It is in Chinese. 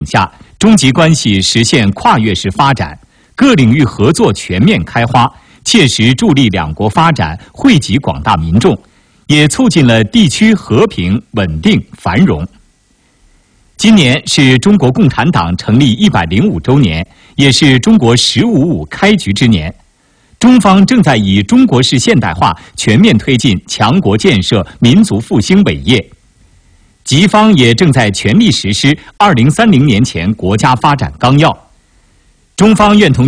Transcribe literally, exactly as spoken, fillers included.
下，中吉关系实现跨越式发展，各领域合作全面开花，切实助力两国发展，惠及广大民众，也促进了地区和平、稳定、繁荣。今年是中国共产党成立一百零五周年，也是中国“十五五”开局之年。中方正在以中国式现代化全面推进强国建设、民族复兴伟业。吉方也正在全力实施二零三零年前国家发展纲要。中方愿同